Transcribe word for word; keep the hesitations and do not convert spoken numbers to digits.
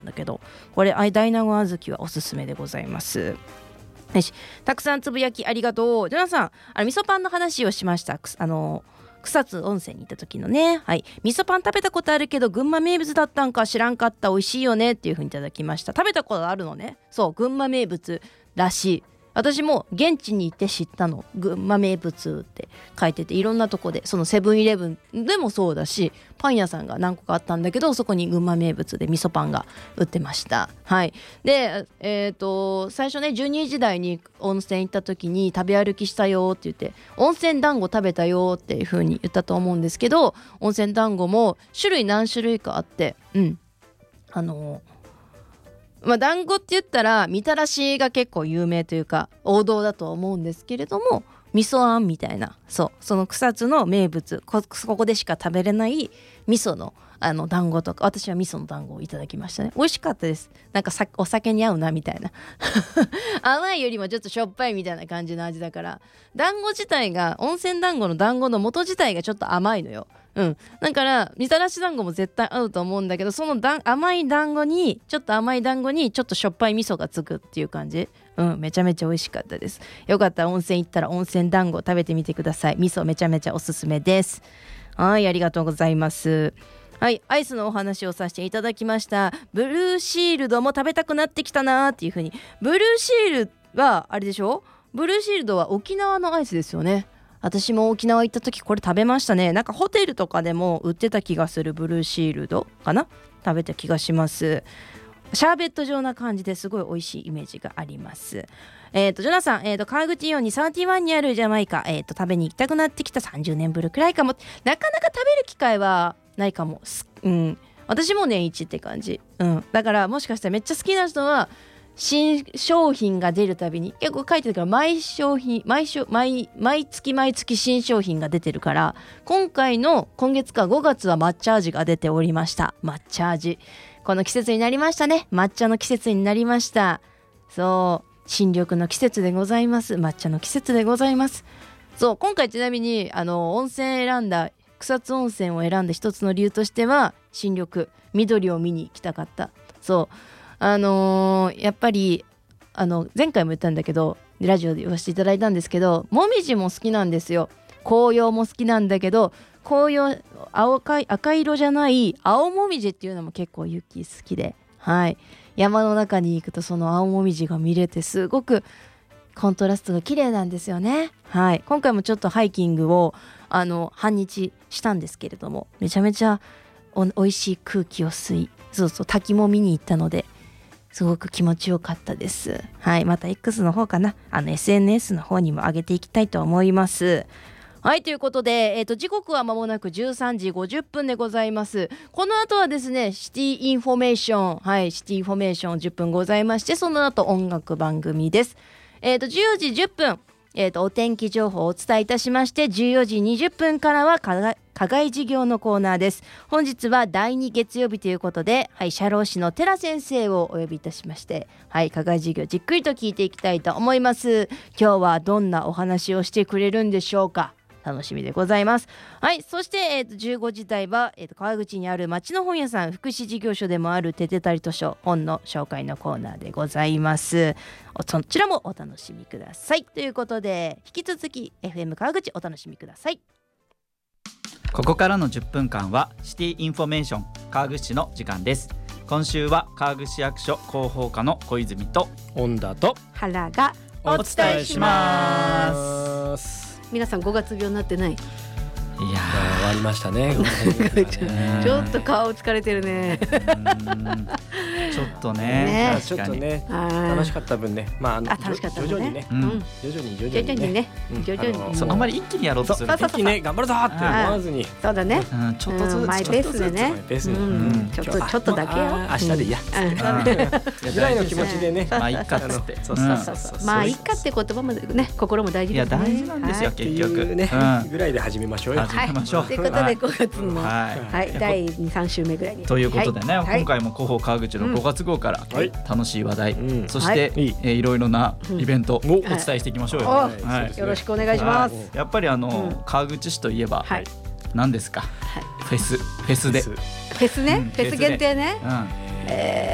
だけど、これ大納言小豆はおすすめでございます。よし、たくさんつぶやきありがとう。ジョナさん、あの味噌パンの話をしました。あの草津温泉に行った時のね、はい、味噌パン食べたことあるけど群馬名物だったんか知らんかった、美味しいよねっていう風にいただきました。食べたことあるのね。そう、群馬名物らしい。私も現地に行って知ったの。群馬名物って書いてて、いろんなとこで、そのセブンイレブンでもそうだし、パン屋さんが何個かあったんだけど、そこに群馬名物で味噌パンが売ってました。はい。で、えっと最初ね、じゅうにじ台に温泉行った時に食べ歩きしたよって言って、温泉団子食べたよっていう風に言ったと思うんですけど、温泉団子も種類何種類かあって、うんあのまあ、団子って言ったらみたらしが結構有名というか王道だと思うんですけれども、味噌あんみたいな、そうその草津の名物、 こ, ここでしか食べれない味噌のあの団子とか、私は味噌の団子をいただきましたね。美味しかったです。なんかさお酒に合うなみたいな甘いよりもちょっとしょっぱいみたいな感じの味だから、団子自体が、温泉団子の団子の元自体がちょっと甘いのよ。うん、だからみたらし団子も絶対合うと思うんだけど、そのだ甘い団子にちょっと甘い団子にちょっとしょっぱい味噌がつくっていう感じ。うん、めちゃめちゃ美味しかったです。よかったら温泉行ったら温泉団子食べてみてください。味噌めちゃめちゃおすすめです。はい、ありがとうございます。はい、アイスのお話をさせていただきました。ブルーシールドも食べたくなってきたなっていう風に。ブルーシールはあれでしょ、ブルーシールドは沖縄のアイスですよね。私も沖縄行った時これ食べましたね。なんかホテルとかでも売ってた気がする。ブルーシールドかな、食べた気がします。シャーベット状な感じですごい美味しいイメージがあります。えっ、ー、とジョナさん、えっ、ー、と川口イオンにサーティワンにあるジャマイカ、えっ、ー、と食べに行きたくなってきた。さんじゅうねんぶりくらいかも。なかなか食べる機会はないかも。うん、私も年一って感じ。うん、だからもしかしたらめっちゃ好きな人は新商品が出るたびに、結構書いてるから、毎商品毎週毎毎月毎月新商品が出てるから、今回の今月かごがつは抹茶味が出ておりました。抹茶味、この季節になりましたね。抹茶の季節になりました。そう、新緑の季節でございます。抹茶の季節でございます。そう、今回ちなみにあの温泉選んだ、草津温泉を選んだ一つの理由としては、新緑、緑を見に行きたかった。そうあのー、やっぱりあの前回も言ったんだけど、ラジオで言わせていただいたんですけど、もみじも好きなんですよ。紅葉も好きなんだけど、紅葉青赤い赤色じゃない青もみじっていうのも結構ユッキー好きで、はい、山の中に行くとその青もみじが見れて、すごくコントラストが綺麗なんですよね。はい、今回もちょっとハイキングをあの半日したんですけれども、めちゃめちゃお美味しい空気を吸い、そうそう滝も見に行ったので、すごく気持ちよかったです。はい、また X の方かな、あの エスエヌエス の方にも上げていきたいと思います。はい、ということで、えーと、時刻は間もなくじゅうさんじごじゅっぷんでございます。この後はですね、シティインフォメーション、はい、シティインフォメーションじゅっぷんございまして、その後音楽番組です。えーと、じゅうよじじゅっぷん、えーと、お天気情報をお伝えいたしまして、じゅうよじにじゅっぷんからは課外課外授業のコーナーです。本日はだいに月曜日ということで、はい、社労士の寺先生をお呼びいたしまして、はい、課外授業じっくりと聞いていきたいと思います。今日はどんなお話をしてくれるんでしょうか。楽しみでございます。はい、そして、えー、とじゅうごじ台は、えー、と川口にある町の本屋さん、福祉事業所でもあるててたり図書、本の紹介のコーナーでございます。そちらもお楽しみください。ということで、引き続き エフエム 川口お楽しみください。 ここからのじゅっぷんかんはシティインフォメーション川口市の時間です。今週は川口市役所広報課の小泉と恩田と原がお伝えします。 皆さんごがつ病になってない？ いや終わりましたね。 ちょっと顔疲れてるね。 ちょっとね、 ちょっとね、楽しかった分ね、まああの楽しかったね、 徐々にね、徐々に徐々にね、 徐々に、 そうあんまり一気にやろうとすると一気にね頑張るぞって思わずに、 そうだね、 ちょっとずつマイペースでね、ちょっとちょっとだけよ、 明日でいいやぐらいの気持ちでね、 まあいっかっつって、 そうそうそう、まあいっかって言葉もね、心も大事ですね。 いや大事なんですよ結局ね、ぐらいで始めましょうよ。 始めましょう。 ということでごがつのはいだいに、さん週目ぐらいにということでね、今回も広報川口のごがつ号から楽しい話題、そしていろいろなイベントをお伝えしていきましょうよ。 よろしくお願いします。 やっぱりあの川口市といえば何ですか？フェスフェスでフェスね、フェス限定ね。